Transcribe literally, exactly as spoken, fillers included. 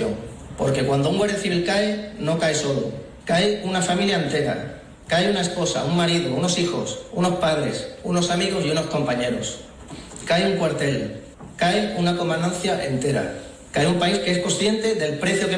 situación. Porque cuando un guardia civil cae, no cae solo. Cae una familia entera. Cae una esposa, un marido, unos hijos, unos padres, unos amigos y unos compañeros. Cae un cuartel. Cae una comandancia entera. Cae un país que es consciente del precio que